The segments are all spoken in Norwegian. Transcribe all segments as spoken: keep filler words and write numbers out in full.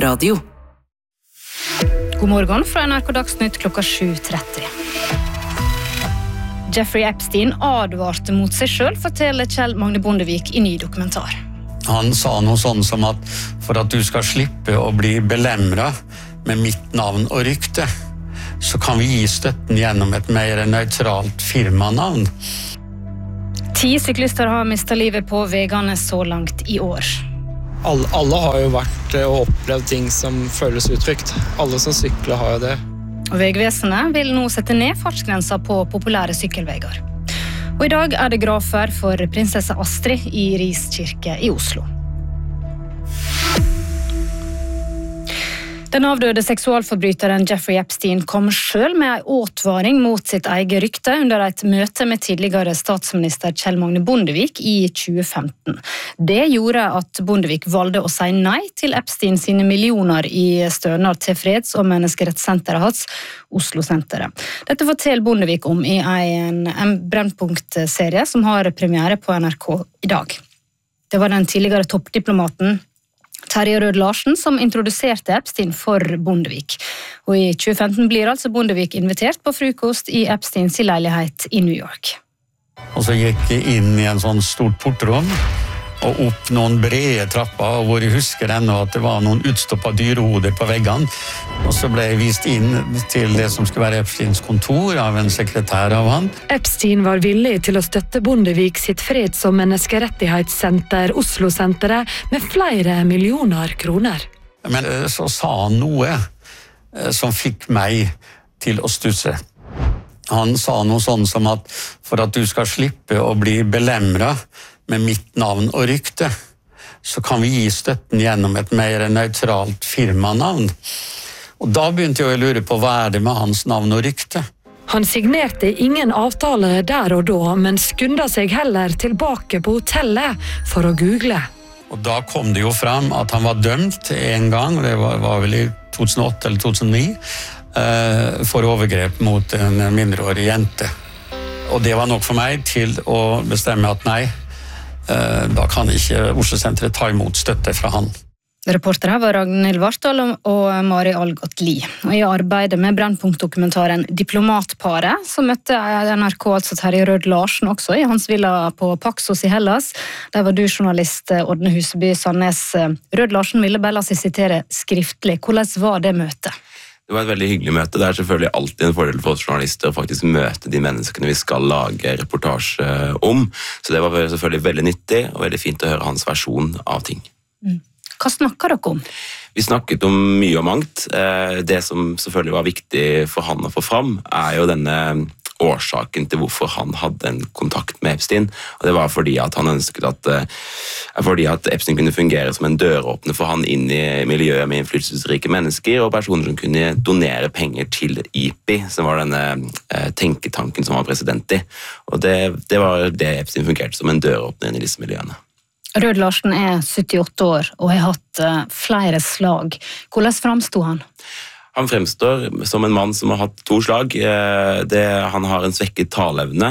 Radio. God morgen fra N R K Dagsnytt klokka sju tretti. Jeffrey Epstein advarte mot seg selv, forteller Kjell Magne Bondevik i ny dokumentar. Han sa noe sånn som at for at du skal slippe å bli belemret med mitt navn og rykte, så kan vi gi støtten gjennom et mer nøytralt firmanavn. Ti syklister har mistet livet på veiene så langt i år. Alle, alle har jo vært og opplevd ting som føles utrygt. Alle som sykler har jo det. Og Vegvesenet vil nå sette ned fartsgrenser på populære sykkelveier. Og i dag er det gravferd for prinsesse Astrid i Ris kirke i Oslo. Den avdøde seksualforbryteren Jeffrey Epstein kom selv med en åtvaring mot sitt eget rykte under et møte med tidligere statsminister Kjell Magne Bondevik i tjue femten. Det gjorde at Bondevik valgte å si nei til Epstein sine millioner i stønad til freds- og menneskerettssenteret hans, Oslo-senteret. Dette forteller Bondevik om i en, en Brennpunkt-serie som har premiere på N R K i dag. Det var den tidligere toppdiplomaten Terje Rød-Larsen som introduserte Epstein for Bondevik. Og i tjue femten blir altså Bondevik invitert på frokost i Epsteins leilighet i New York. Og så gikk jeg inn i en sånn stort portrom og opp noen brede trapper, hvor jeg husker ennå at det var noen utstoppet dyrehoder på veggene. Og så ble jeg vist inn til det som skulle være Epsteins kontor av en sekretær av han. Epstein var villig til å støtte Bondevik sitt freds- og menneskerettighetssenter, Oslo-senteret, med flere millioner kroner. Men så sa han noe som fikk meg til å stusse. Han sa noe sånn som at for at du skal slippe å bli belemret med mitt navn og rykte, så kan vi gi støtten gjennom et mer nøytralt firmanavn. Og da begynte jeg å lure på hva er det med hans navn og rykte. Han signerte ingen avtale der og da, men skynda seg heller tilbake på hotellet for å google. Og da kom det jo fram at han var dømt en gang, og det var, var vel i to tusen og åtte eller to tusen og ni, eh, for overgrep mot en mindreårig jente. Og det var nok for meg til å bestemme at nei, da kan ikke Oslo-senteret ta imot støtte fra han. Reportere var Ragnhild Vartdal og Mari Algot Lie. Og i arbeidet med Brennpunkt-dokumentaren Diplomatparet, så møtte N R K altså Terje Rød-Larsen også i hans villa på Paxos i Hellas. Der var du journalist Ådne Huseby Sandnes. Rød-Larsen ville bare la seg sitere skriftlig. Hvordan var det møtet? Det var et veldig hyggelig møte. Det er selvfølgelig alltid en fordel for oss journalister å faktisk møte de menneskene vi skal lage reportasje om. Så det var selvfølgelig veldig nyttig og veldig fint å høre hans versjon av ting. Mm. Hva snakker dere om? Vi snakket om mye og mangt. Det som selvfølgelig var viktig for han å få fram, er jo denne årsaken til hvorfor han hadde en kontakt med Epstein. Og det var fordi at han ønsket at, fordi at Epstein kunne fungere som en døråpner for han inn i miljøet med innflytelsesrike mennesker og personer som kunne donere penger til I P I, som var denne tenketanken som var president i. Og det, det var det Epstein fungerte som en døråpner inn i disse miljøene. Rød-Larsen er syttiåtte år og har hatt flere slag. Hvordan framstod han? Han fremstår som en mann som har hatt to slag. Det, han har en svekket taleevne,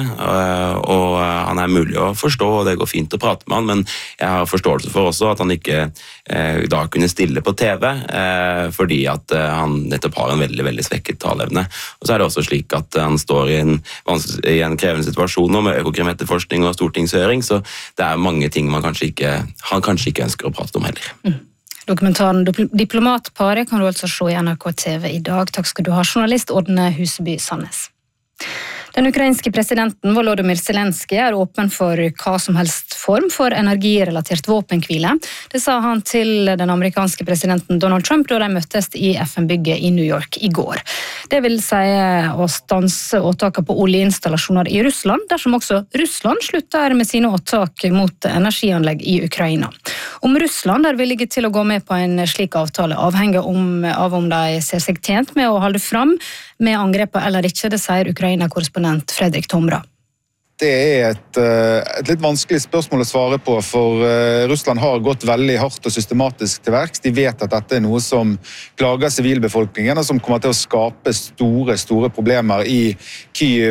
og han er mulig å forstå, og det går fint å prate med han, men jeg har forståelse for også at han ikke da kunne stille på T V, fordi at han nettopp har en veldig, veldig svekket taleevne. Og så er det også slik at han står i en, i en krevende situasjon nå med økokrim-etterforskning og stortingshøring, så det er mange ting man kanskje ikke, han kanskje ikke ønsker å prate om heller. Mm. Dokumentaren Diplomatparet kan du altså se i N R K T V i dag. Takk skal du ha, journalist Ådne Huseby Sandnes. Den ukrainske presidenten Volodymyr Zelenskyj er åpen for hva som helst form for energirelatert våpenhvile. Det sa han til den amerikanske presidenten Donald Trump da de møttes i F N-bygget i New York i går. Det vil si å stanse åtaker på oljeinstallasjoner i Russland, dersom også Russland slutter med sine åtak mot energianlegg i Ukraina. Om Russland er villige til å gå med på en slik avtale avhenger om, av om de ser seg tjent med å holde fram med angrepet eller ikke, det sier Ukraina-korrespondent Fredrik Tomra. Det er et, et litt vanskelig spørsmål å svare på, for Russland har gått veldig hardt og systematisk til verks. De vet at dette er noe som plager sivilbefolkningen, og som kommer til å skape store, store problemer i Kyiv,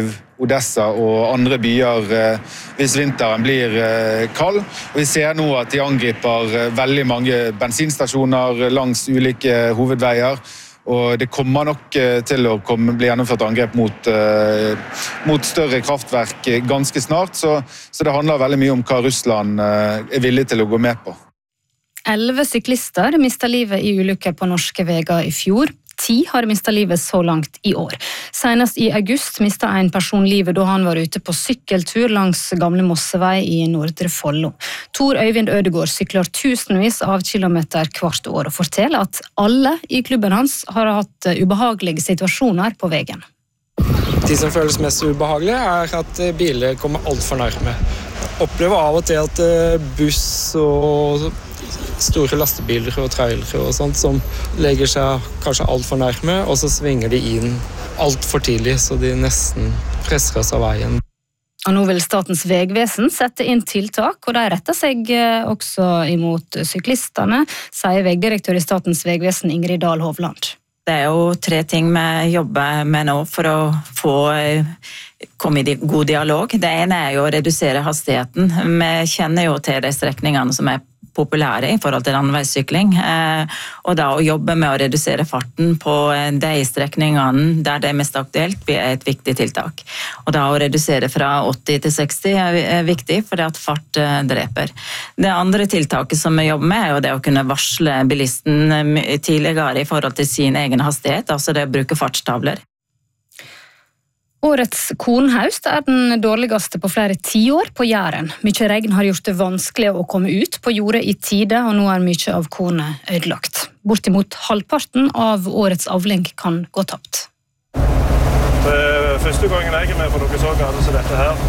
Odessa og andre byer hvis vinteren blir kald. Og vi ser nå at de angriper veldig mange bensinstasjoner langs ulike hovedveier. Og det kommer nok til å komme, bli gjennomført angrep mot, mot større kraftverk ganske snart. Så, så det handler veldig mye om hva Russland er villig til å gå med på. Elleve syklister mistet livet i ulykker på norske veier i fjor. Ti har mistet livet så langt i år. Senest i august mistet en person livet da han var ute på sykkeltur langs Gamle Mossevei i Nordre Follo. Tor Øyvind Ødegård sykler tusenvis av kilometer hvert år og forteller at alle i klubben hans har hatt ubehagelige situasjoner på veien. De som føles mest ubehagelige er at biler kommer alt for nærme. Opplever av og til at buss og store lastebiler og trailere og sånt som legger seg kanskje alt for nærme, og så svinger de inn alt for tidlig, så de nesten presser oss av veien. Og nå vil Statens vegvesen sette inn tiltak, og de retter seg også imot syklistene, sier vegdirektør i Statens vegvesen Ingrid Dahl Hovland. Det er jo tre ting vi jobber med nå for å få komme i god dialog. Det ene er jo å redusere hastigheten. Vi kjenner jo til de strekningene som er populære i forhold til landeveissykling, og da å jobbe med å redusere farten på de strekningene der det er mest aktuelt er et viktig tiltak. Og da å redusere fra åtti til seksti er viktig, fordi at fart dreper. Det andre tiltaket som vi jobber med er jo det å kunne varsle bilisten tidligere i forhold til sin egen hastighet, altså det å bruke fartstavler. Årets kornhaust er den dårligste på flere tiår på Jæren. Mye regn har gjort det vanskelig å komme ut på jordet i tide, og nå er mye av kornet ødelagt. Bortimot halvparten av årets avling kan gå tapt. Det er første gangen jeg er med på noe så galt som dette her.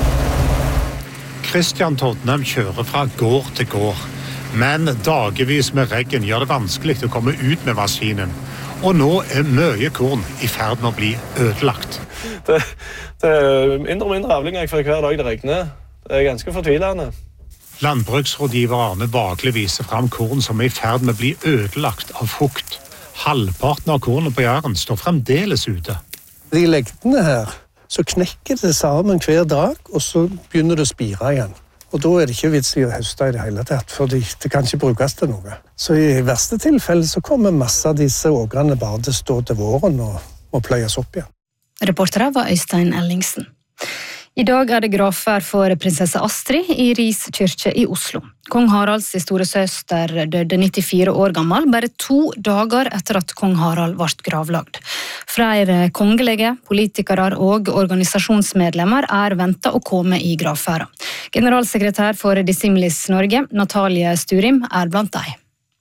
Kristian Todnem kjører fra gård til gård, men dagevis med regn gjør det vanskelig å komme ut med maskinen. Og nå er mye korn i ferd med å bli ødelagt. Det, det er mindre og mindre avlinger for hver dag det regner. Det er ganske fortvilende. Landbruksrådgiver Arne Bagle viser frem korn som er i ferd med å bli ødelagt av fukt. Halvparten av kornet på Jæren står fremdeles ute. I legdene her så knekker det sammen hver dag, og så begynner det å spire igjen. Og da er det ikke vits i å høste i det hele tatt, for det kan ikke brukes til noe. Så i verste tilfelle så kommer masse av disse ågrene bare til å stå til våren og, og pløyes opp igjen. Reportere var Øystein Ellingsen. I dag er det gravferd for prinsesse Astrid i Ris kirke i Oslo. Kong Haralds store søster døde nittifire år gammel, bare to dager etter at kong Harald ble gravlagd. Flere kongelige, politikere og organisasjonsmedlemmer er ventet å komme i gravferden. Generalsekretær for Dissimilis Norge, Natalie Sturim, er blant dem.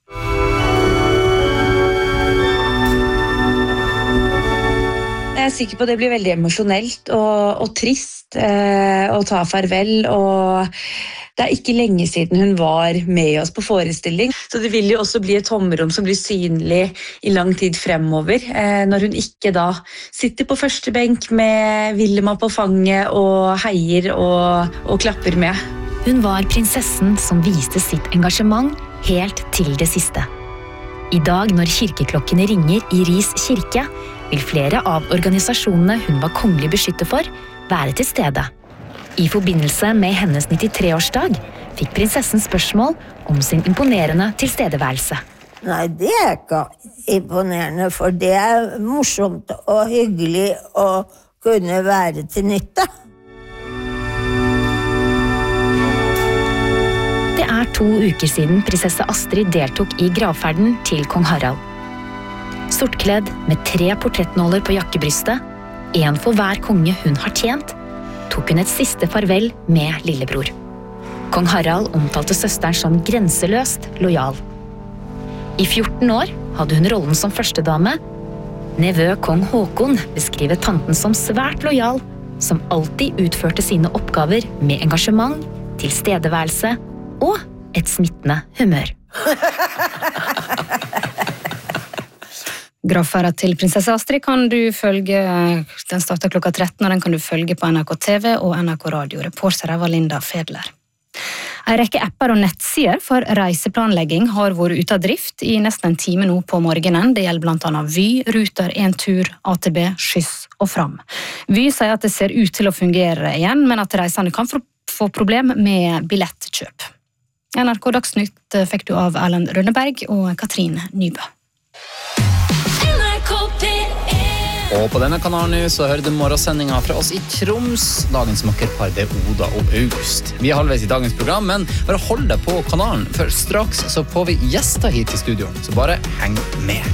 Jeg er sikker på at det blir veldig emosjonelt og, og trist eh, å ta farvel, og det er ikke lenge siden hun var med oss på forestilling, så det vil jo også bli et tomrom som blir synlig i lang tid fremover, eh, når hun ikke da sitter på første benk med Vilma på fanget og heier og, og klapper med. Hun var prinsessen som viste sitt engasjement helt til det siste. I dag når kirkeklokkene ringer i Ris kirke, vil flere av organisasjonene hun var kongelig beskyttet for være til stede. I forbindelse med hennes nittitre-årsdag fikk prinsessen spørsmål om sin imponerende tilstedeværelse. Nei, det er ikke imponerende, for det er morsomt og hyggelig å kunne være til nytte. Det er to uker siden prinsesse Astrid deltok i gravferden til kong Harald. Sortkledd med tre portrettnåler på jakkebrystet, en for hver konge hun har tjent, tok hun et siste farvel med lillebror. Kong Harald omtalte søsteren som grenseløst lojal. I fjorten år hadde hun rollen som førstedame. Nevø kong Håkon beskriver tanten som svært lojal, som alltid utførte sine oppgaver med engasjement, tilstedeværelse og et smittende humør. Gravferden til prinsesse Astrid kan du følge, den starter klokka tretten, og den kan du følge på N R K T V og N R K Radio. Reporter var Linda Fedler. En rekke apper og nettsider for reiseplanlegging har vært ute av drift i nesten en time nå på morgenen. Det gjelder blant annet Vy, Ruter, Entur, A T B, Skyss og Fram. Vy sier at det ser ut til å fungere igjen, men at reisende kan få problem med billettkjøp. N R K Dagsnytt fikk du av Erlend Rønneberg og Katrine Nybø. Og på denne kanalen så hører du morgensendinga fra oss i Troms. Dagens makkerpar det er Oda og August. Vi er halvveis i dagens program, men bare hold deg på kanalen, for straks så får vi gjester hit i studio, så bare heng med.